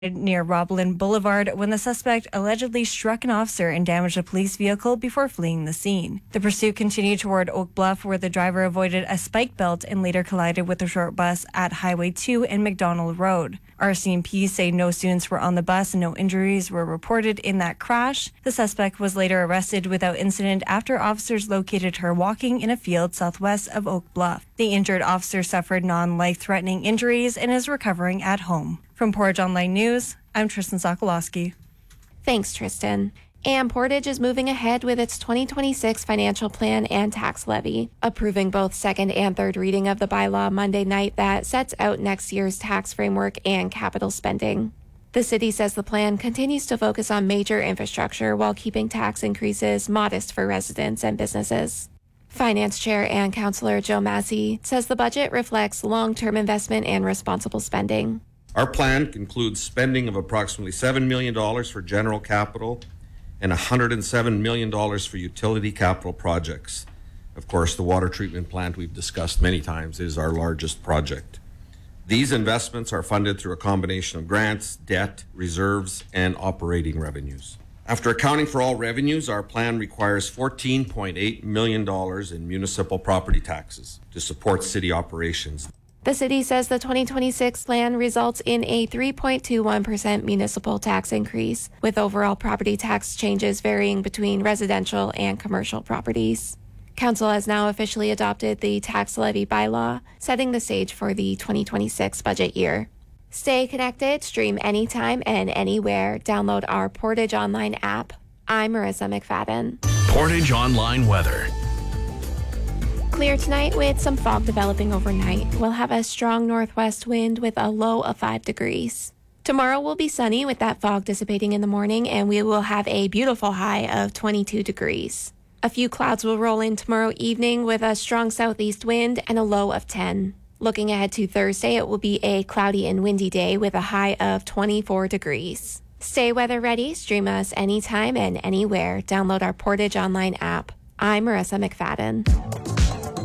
near Roblin Boulevard when the suspect allegedly struck an officer and damaged a police vehicle before fleeing the scene. The pursuit continued toward Oak Bluff, where the driver avoided a spike belt and later collided with a short bus at Highway 2 and McDonald Road. RCMP say no students were on the bus and no injuries were reported in that crash. The suspect was later arrested without incident after officers located her walking in a field southwest of Oak Bluff. The injured officer suffered non-life-threatening injuries and is recovering at home. From Portage Online News, I'm Tristan Sokolowski. Thanks, Tristan. And Portage is moving ahead with its 2026 financial plan and tax levy, approving both second and third reading of the bylaw Monday night that sets out next year's tax framework and capital spending. The city says the plan continues to focus on major infrastructure while keeping tax increases modest for residents and businesses. Finance Chair and Councillor Joe Massey says the budget reflects long-term investment and responsible spending. Our plan includes spending of approximately $7 million for general capital and $107 million for utility capital projects. Of course, the water treatment plant we've discussed many times is our largest project. These investments are funded through a combination of grants, debt, reserves, and operating revenues. After accounting for all revenues, our plan requires $14.8 million in municipal property taxes to support city operations. The city says the 2026 plan results in a 3.21% municipal tax increase, with overall property tax changes varying between residential and commercial properties. Council has now officially adopted the tax levy bylaw, setting the stage for the 2026 budget year. Stay connected, stream anytime and anywhere. Download our Portage Online app. I'm Marissa McFadden. Portage Online weather. Clear tonight with some fog developing overnight. We'll have a strong northwest wind with a low of 5 degrees. Tomorrow will be sunny with that fog dissipating in the morning, and we will have a beautiful high of 22 degrees. A few clouds will roll in tomorrow evening with a strong southeast wind and a low of 10. Looking ahead to Thursday, it will be a cloudy and windy day with a high of 24 degrees. Stay weather ready. Stream us anytime and anywhere. Download our Portage Online app. I'm Marissa McFadden.